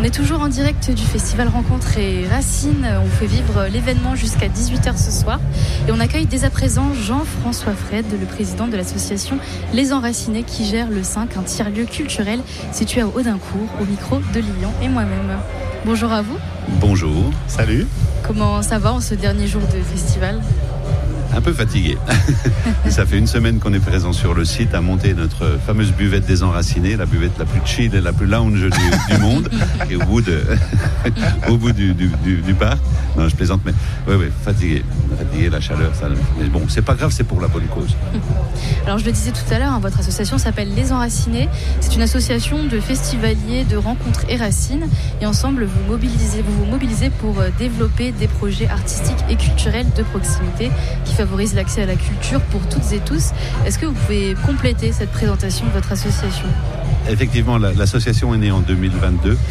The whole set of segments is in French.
est toujours en direct du festival Rencontres et Racines. On fait vivre l'événement jusqu'à 18h ce soir. Et on accueille dès à présent Jean-François Fred, le président de l'association Les Enracinés, qui gère le 5, un tiers-lieu culturel situé à Audincourt, au micro de Lilian et moi-même. Bonjour à vous. Bonjour. Salut. Comment ça va en ce dernier jour de festival ? Un peu fatigué. Ça fait une semaine qu'on est présent sur le site à monter notre fameuse buvette des Enracinés, la buvette la plus chill et la plus lounge du monde, et au bout du parc. Non, je plaisante, mais oui, fatigué, la chaleur, ça. Mais bon, c'est pas grave, c'est pour la bonne cause. Alors je le disais tout à l'heure, votre association s'appelle Les Enracinés. C'est une association de festivaliers de rencontres et racines, et ensemble vous vous mobilisez pour développer des projets artistiques et culturels de proximité qui favorisent l'accès à la culture pour toutes et tous. Est-ce que vous pouvez compléter cette présentation de votre association ? Effectivement, l'association est née en 2022 et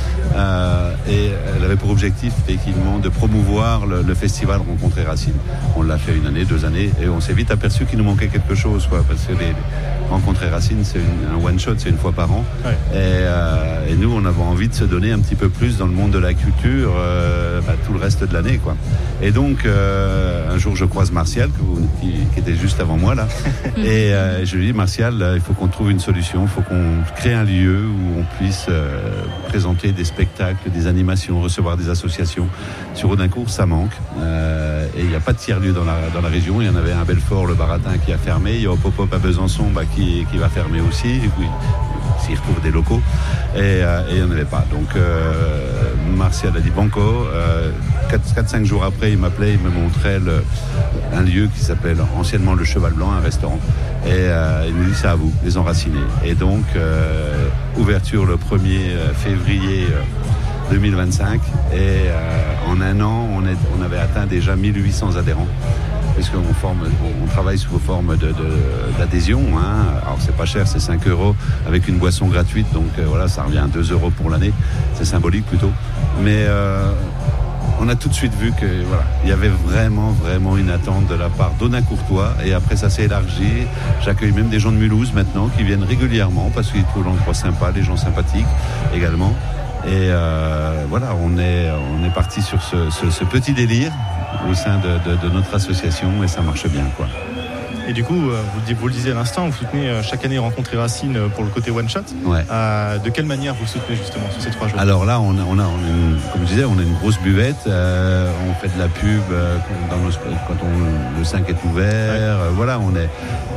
elle avait pour objectif effectivement de promouvoir le festival Rencontres et Racines. On l'a fait une année, 2 années, et on s'est vite aperçu qu'il nous manquait quelque chose, parce que les Rencontres et Racines, c'est un one-shot, c'est une fois par an. Ouais. Et nous, on avait envie de se donner un petit peu plus dans le monde de la culture tout le reste de l'année, quoi. Et donc, un jour, je croise Martial, qui était juste avant moi, là, et je lui dis, Martial, il faut qu'on trouve une solution, il faut qu'on crée un lieu où on puisse présenter des spectacles, des animations, recevoir des associations. Sur Audincourt, ça manque. Et il n'y a pas de tiers-lieu dans la région. Il y en avait un à Belfort, le Baratin, qui a fermé. Il y a Hop à Besançon qui va fermer aussi. Et puis, s'ils retrouvent des locaux. Et il n'y en avait pas. Donc, Martial a dit banco. 4-5 jours après, il m'appelait, il me montrait un lieu qui s'appelle anciennement le Cheval Blanc, un restaurant. Et il me dit, c'est à vous, Les Enracinés. Et donc, ouverture le 1er février 2025. Et en un an, on avait atteint déjà 1800 adhérents. Puisqu'on travaille sous forme d'adhésion. Alors, c'est pas cher, c'est 5 € avec une boisson gratuite. Donc, voilà, ça revient à 2 € pour l'année. C'est symbolique plutôt. Mais on a tout de suite vu que il y avait vraiment une attente de la part d'Audincourtois, et après ça s'est élargi. J'accueille même des gens de Mulhouse maintenant qui viennent régulièrement parce qu'ils trouvent l'endroit sympa, les gens sympathiques également. Et on est parti sur ce petit délire au sein de notre association, et ça marche bien, quoi. Et du coup, vous le disiez à l'instant, vous soutenez chaque année Rencontres et Racines pour le côté one-shot. Ouais. De quelle manière vous soutenez justement sur ces 3 jours ? Alors là, comme je disais, on a une grosse buvette. On fait de la pub quand le 5 est ouvert. Ouais.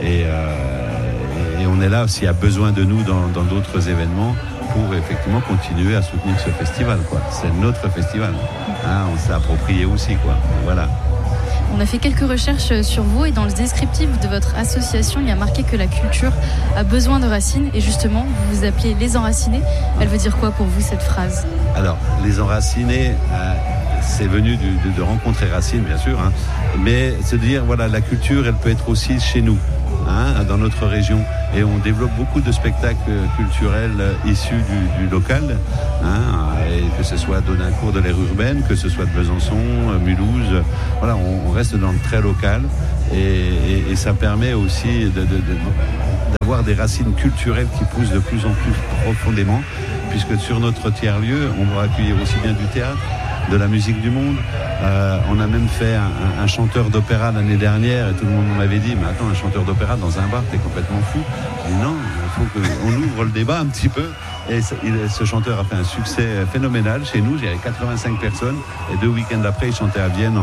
Et on est là s'il y a besoin de nous dans d'autres événements pour effectivement continuer à soutenir ce festival, quoi. C'est notre festival. On s'est approprié aussi, quoi. Voilà. On a fait quelques recherches sur vous, et dans le descriptif de votre association, il y a marqué que la culture a besoin de racines, et justement, vous vous appelez Les Enracinés. Elle veut dire quoi pour vous, cette phrase ? Alors, Les Enracinés, c'est venu de Rencontres et Racines, bien sûr, mais se dire, la culture, elle peut être aussi chez nous, dans notre région. Et on développe beaucoup de spectacles culturels issus du local, et que ce soit d'Audincourt, de l'aire urbaine, que ce soit de Besançon, Mulhouse. On reste dans le très local, et ça permet aussi d'avoir des racines culturelles qui poussent de plus en plus profondément, puisque sur notre tiers-lieu, on va accueillir aussi bien du théâtre, de la musique du monde. On a même fait un chanteur d'opéra l'année dernière, et tout le monde m'avait dit, mais attends, un chanteur d'opéra dans un bar, t'es complètement fou. Je dis non, il faut qu'on ouvre le débat un petit peu. Et ce chanteur a fait un succès phénoménal chez nous. Il y avait 85 personnes, et 2 week-ends après, il chantait à Vienne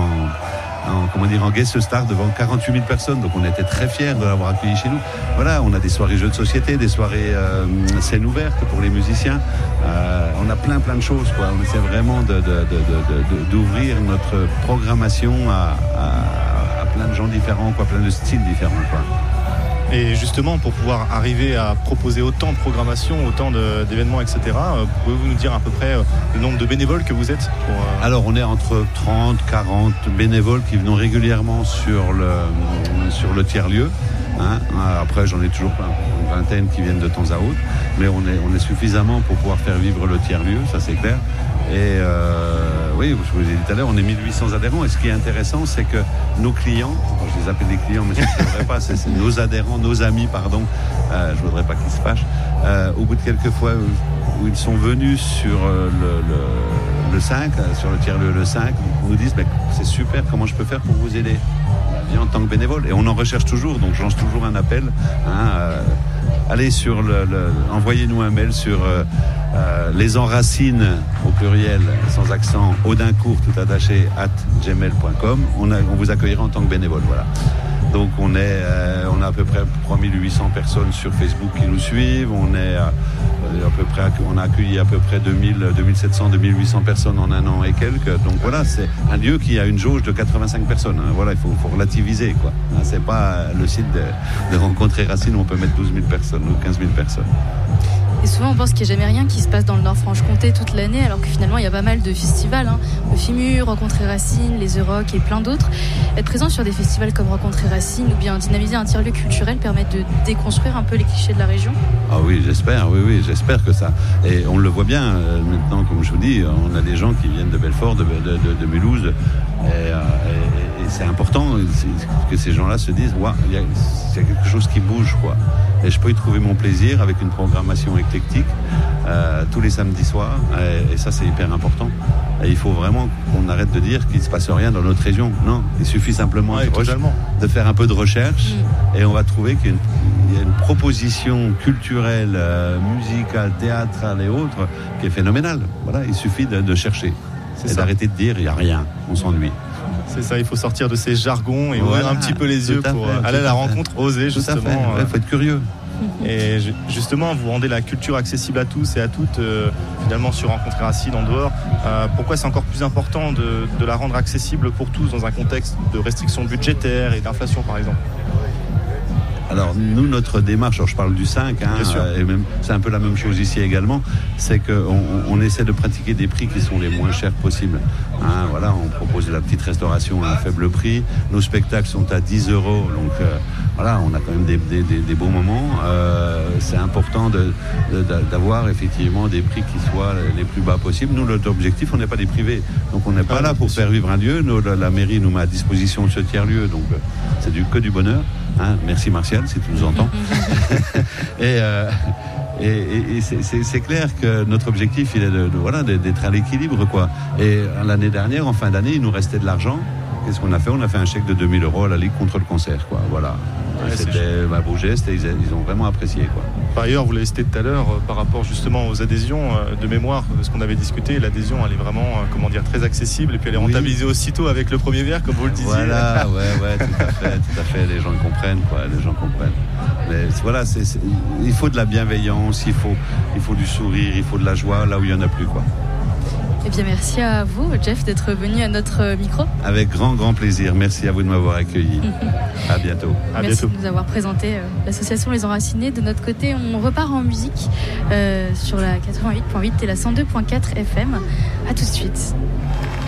en guest star devant 48 000 personnes. Donc on était très fiers de l'avoir accueilli chez nous. On a des soirées jeux de société, des soirées scènes ouvertes pour les musiciens. On a plein de choses, quoi. On essaie vraiment d'ouvrir notre programmation à plein de gens différents, quoi, plein de styles différents, quoi. Et justement, pour pouvoir arriver à proposer autant de programmation, autant d'événements, etc., pouvez-vous nous dire à peu près le nombre de bénévoles que vous êtes Alors, on est entre 30, 40 bénévoles qui viennent régulièrement sur le tiers-lieu. Après, j'en ai toujours une vingtaine qui viennent de temps à autre, mais on est suffisamment pour pouvoir faire vivre le tiers-lieu, ça c'est clair. Et oui, je vous ai dit tout à l'heure, on est 1800 adhérents, et ce qui est intéressant, c'est que nos clients, je les appelle des clients, mais je ne voudrais pas, c'est nos adhérents, nos amis, pardon, je ne voudrais pas qu'ils se fâchent, au bout de quelques fois, où ils sont venus sur le 5, sur le tiers-lieu le 5, nous disent c'est super, comment je peux faire pour vous aider en tant que bénévole. Et on en recherche toujours, donc je lance toujours un appel. Allez sur envoyez-nous un mail sur les enracines au pluriel sans accent Audincourt tout attaché @gmail.com. On vous accueillera en tant que bénévole. Voilà. Donc on a à peu près 3800 personnes sur Facebook qui nous suivent. On a accueilli à peu près 2700, 2800 personnes en un an et quelques. Donc voilà, c'est un lieu qui a une jauge de 85 personnes. Voilà, il faut relativiser, quoi. C'est pas le site de Rencontrer Racine où on peut mettre 12 000 personnes ou 15 000 personnes. Et souvent on pense qu'il n'y a jamais rien qui se passe dans le Nord-Franche-Comté toute l'année, alors que finalement il y a pas mal de festivals, le FIMU, Rencontrer Racine, les Euroc et plein d'autres. Être présent sur des festivals comme Rencontrer Racine ou bien dynamiser un tiers-lieu culturel permet de déconstruire un peu les clichés de la région. Ah oui, j'espère que ça. Et on le voit bien maintenant, comme je vous dis, on a des gens qui viennent de Belfort, de Mulhouse, et c'est important que ces gens-là se disent il y a quelque chose qui bouge, quoi. Et je peux y trouver mon plaisir avec une programmation éclectique tous les samedis soirs, et ça c'est hyper important. Et il faut vraiment qu'on arrête de dire qu'il ne se passe rien dans notre région. Non, il suffit simplement de faire un peu de recherche et on va trouver qu'il y a une proposition culturelle, musicale, théâtrale et autres qui est phénoménale. Voilà, il suffit de chercher et d'arrêter de dire il n'y a rien, on s'ennuie. C'est ça, il faut sortir de ces jargons et ouvrir un petit peu les yeux pour aller à la rencontre, oser justement. Il faut être curieux. Et justement, vous rendez la culture accessible à tous et à toutes, finalement sur Rencontrer Racine en dehors. Pourquoi c'est encore plus important de la rendre accessible pour tous dans un contexte de restrictions budgétaires et d'inflation par exemple? Alors nous, notre démarche, je parle du 5, et même, c'est un peu la même chose ici également, c'est qu'on essaie de pratiquer des prix qui sont les moins chers possibles. Voilà, on propose de la petite restauration à un faible prix, nos spectacles sont à 10 €, donc voilà, on a quand même des beaux moments. C'est important d'avoir effectivement des prix qui soient les plus bas possibles. Nous, notre objectif, on n'est pas des privés, donc on n'est pas là pour faire vivre un lieu. La mairie nous met à disposition de ce tiers-lieu, donc c'est que du bonheur. Merci Martial, si tu nous entends. Et c'est clair que notre objectif, il est d'être à l'équilibre, quoi. Et l'année dernière, en fin d'année, il nous restait de l'argent. Qu'est-ce qu'on a fait? On a fait un chèque de 2 000 € à la Ligue contre le cancer, quoi. Voilà. C'était un beau geste et ils ont vraiment apprécié, quoi. Par ailleurs, vous l'avez cité tout à l'heure, par rapport justement aux adhésions, de mémoire, ce qu'on avait discuté, l'adhésion, elle est vraiment, très accessible et puis elle est rentabilisée aussitôt avec le premier verre, comme vous le disiez. Voilà, ouais, tout à fait, les gens comprennent, quoi, Mais voilà, il faut de la bienveillance, il faut du sourire, il faut de la joie là où il n'y en a plus, quoi. Eh bien, merci à vous, Jeff, d'être venu à notre micro. Avec grand plaisir. Merci à vous de m'avoir accueilli. À bientôt. Merci de nous avoir présenté l'association Les Enracinés. De notre côté, on repart en musique sur la 88.8 et la 102.4 FM. À tout de suite.